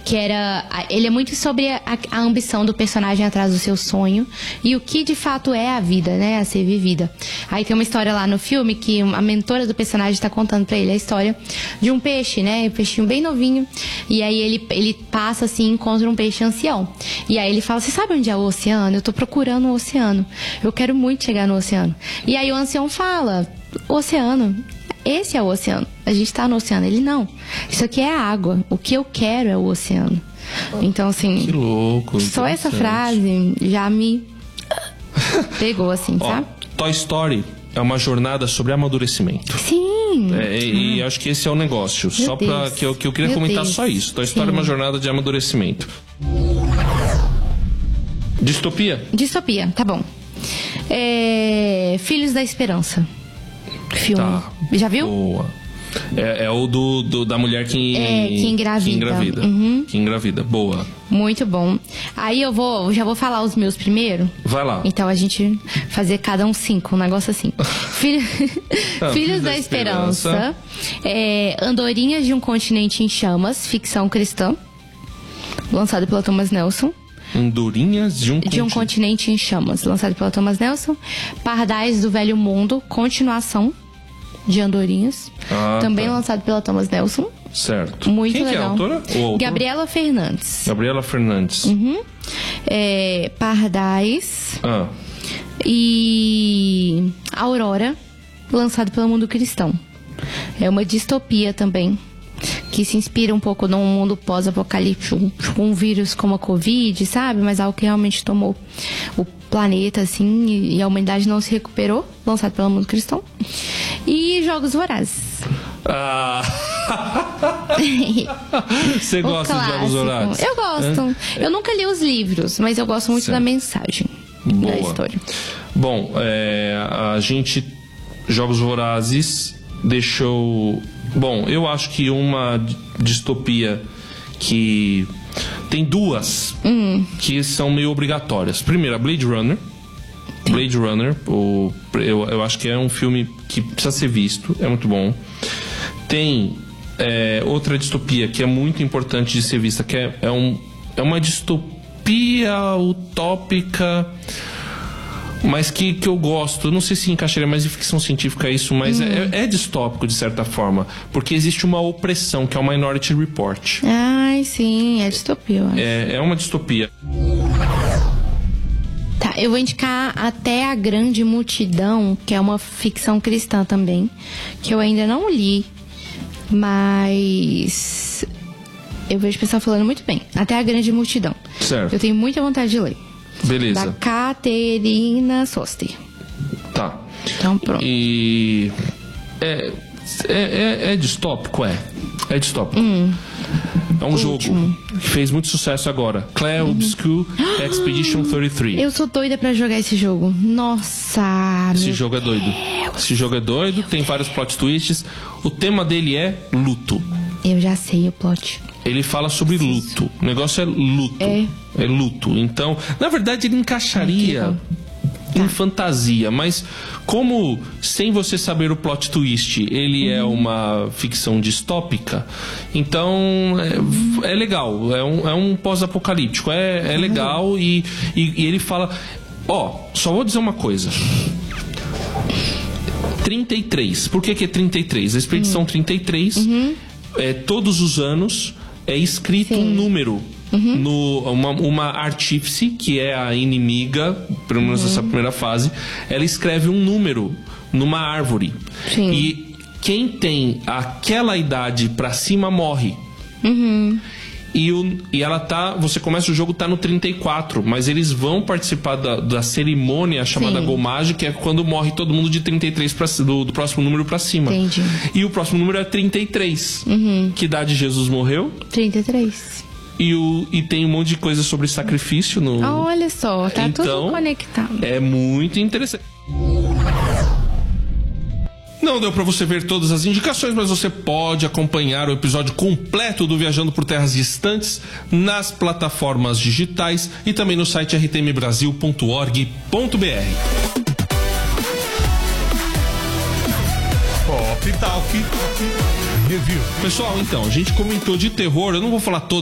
que era... Ele é muito sobre a ambição do personagem atrás do seu sonho e o que de fato é a vida, né, a ser vivida. Aí tem uma história lá no filme que a mentora do personagem tá contando pra ele a história de um peixe, né, um peixinho bem novinho, e aí ele passa assim e encontra um peixe ancião. E aí ele fala, você sabe onde é o oceano? Eu tô procurando o oceano. Eu quero muito chegar no oceano. E aí o ancião fala, o oceano... Esse é o oceano. A gente tá no oceano. Ele não. Isso aqui é a água. O que eu quero é o oceano. Então, assim... Que louco. Só essa frase já me pegou, assim, sabe? Toy Story é uma jornada sobre amadurecimento. Sim. E acho que esse é o negócio. Meu Só pra Deus. que eu queria Meu comentar Deus. só isso. Toy Story é uma jornada de amadurecimento. Distopia? Distopia, tá bom. Filhos da Esperança. Filme. Tá. Já viu? Boa. É o da mulher que engravida. Que engravida. Boa. Muito bom. Aí já vou falar os meus primeiro. Vai lá. Então a gente fazer cada um 5, um negócio assim. Filhos da Esperança. Andorinhas de um Continente em Chamas, ficção cristã. Lançado pela Thomas Nelson. Andorinhas de um Continente em Chamas, lançado pela Thomas Nelson. Pardais do Velho Mundo, continuação de Andorinhas. Também lançado pela Thomas Nelson. Certo. Muito Quem legal. Que é a autora? Ou autor? Gabriela Fernandes. Gabriela Fernandes. Pardais. Ah. E Aurora, lançado pelo Mundo Cristão. É uma distopia também, que se inspira um pouco num mundo pós-apocalíptico, com um vírus como a Covid, sabe? Mas algo que realmente tomou o planeta, assim, e a humanidade não se recuperou. Lançado pelo Mundo Cristão. E Jogos Vorazes. Você gosta de Jogos Vorazes? Eu gosto. Eu nunca li os livros, mas eu gosto muito da mensagem da história. Bom, a gente... Jogos Vorazes deixou... Bom, eu acho que uma distopia que... Tem duas que são meio obrigatórias. Primeiro, a Blade Runner. Blade Runner, eu acho que é um filme que precisa ser visto, é muito bom. Tem outra distopia que é muito importante de ser vista, que é uma distopia utópica, mas que eu gosto. Eu não sei se encaixaria mais em ficção científica isso, mas é distópico de certa forma, porque existe uma opressão, que é o Minority Report. Ai, sim, é distopia, eu acho. É uma distopia. Tá, eu vou indicar Até a Grande Multidão, que é uma ficção cristã também, que eu ainda não li, mas eu vejo o pessoal falando muito bem. Até a Grande Multidão. Certo. Eu tenho muita vontade de ler. Beleza. Da Caterina Soster. Tá. Então pronto. E... É distópico, é distópico. É um jogo que fez muito sucesso agora. Clair Obscure Expedition 33. Eu sou doida pra jogar esse jogo. Nossa! Esse jogo é doido. Esse jogo é doido, tem vários plot twists. O tema dele é luto. Eu já sei o plot. Ele fala sobre luto. O negócio é luto. É luto. Então, na verdade, ele encaixaria em fantasia, mas como, sem você saber o plot twist, ele é uma ficção distópica, então é legal, é um pós-apocalíptico, é legal e ele fala, só vou dizer uma coisa, 33, por que é 33? A expedição 33, todos os anos é escrito um número. Uma artífice, que é a inimiga, pelo menos nessa primeira fase, ela escreve um número numa árvore. Sim. E quem tem aquela idade pra cima morre. E ela você começa o jogo, tá no 34, mas eles vão participar da cerimônia chamada gomagem, que é quando morre todo mundo de 33 do próximo número pra cima. Entendi. E o próximo número é 33. Que idade Jesus morreu? 33. E tem um monte de coisa sobre sacrifício no... Olha só, tá então, tudo conectado. É muito interessante. Não deu pra você ver todas as indicações, mas você pode acompanhar o episódio completo do Viajando por Terras Distantes nas plataformas digitais e também no site rtmbrasil.org.br. Pop Talk Review. Pessoal, então, a gente comentou de terror, eu não vou falar todo